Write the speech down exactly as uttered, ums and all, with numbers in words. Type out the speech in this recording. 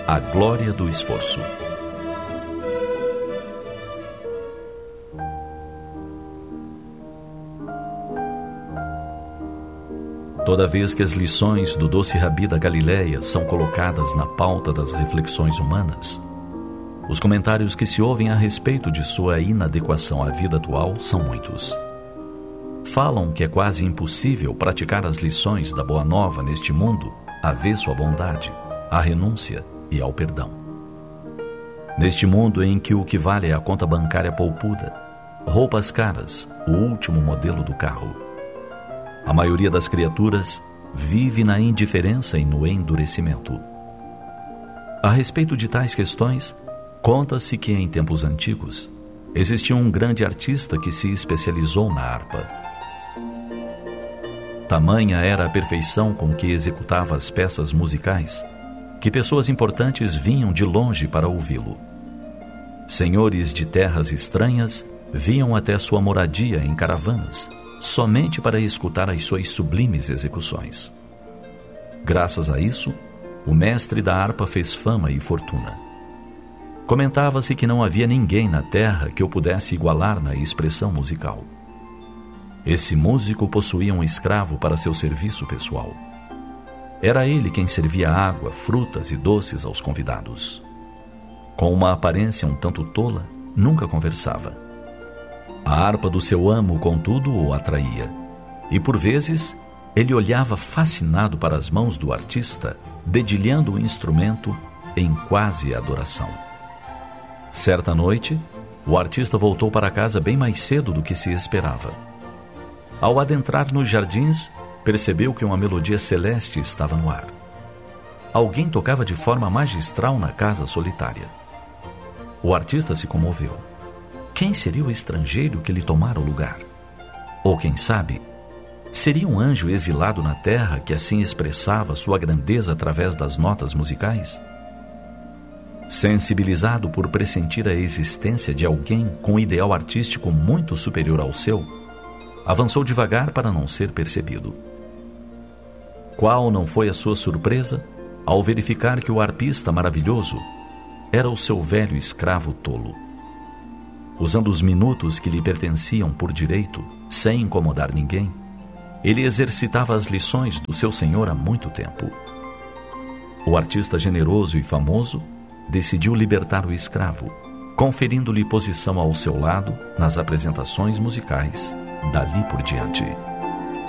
A glória do esforço. Toda vez que as lições do doce Rabi da Galileia são colocadas na pauta das reflexões humanas, os comentários que se ouvem a respeito de sua inadequação à vida atual são muitos. Falam que é quase impossível praticar as lições da Boa Nova neste mundo avesso à bondade, à renúncia e ao perdão. Neste mundo em que o que vale é a conta bancária poupuda, roupas caras, o último modelo do carro, a maioria das criaturas vive na indiferença e no endurecimento. A respeito de tais questões, conta-se que em tempos antigos existia um grande artista que se especializou na harpa. Tamanha era a perfeição com que executava as peças musicais, que pessoas importantes vinham de longe para ouvi-lo. Senhores de terras estranhas vinham até sua moradia em caravanas, somente para escutar as suas sublimes execuções. Graças a isso, o mestre da harpa fez fama e fortuna. Comentava-se que não havia ninguém na terra que o pudesse igualar na expressão musical. Esse músico possuía um escravo para seu serviço pessoal. Era ele quem servia água, frutas e doces aos convidados. Com uma aparência um tanto tola, nunca conversava. A harpa do seu amo, contudo, o atraía. E, por vezes, ele olhava fascinado para as mãos do artista, dedilhando o instrumento em quase adoração. Certa noite, o artista voltou para casa bem mais cedo do que se esperava. Ao adentrar nos jardins, percebeu que uma melodia celeste estava no ar. Alguém tocava de forma magistral na casa solitária. O artista se comoveu. Quem seria o estrangeiro que lhe tomara o lugar? Ou quem sabe, seria um anjo exilado na terra que assim expressava sua grandeza através das notas musicais? Sensibilizado por pressentir a existência de alguém com um ideal artístico muito superior ao seu, avançou devagar para não ser percebido. Qual não foi a sua surpresa ao verificar que o harpista maravilhoso era o seu velho escravo tolo. Usando os minutos que lhe pertenciam por direito, sem incomodar ninguém, ele exercitava as lições do seu senhor há muito tempo. O artista generoso e famoso decidiu libertar o escravo, conferindo-lhe posição ao seu lado nas apresentações musicais dali por diante.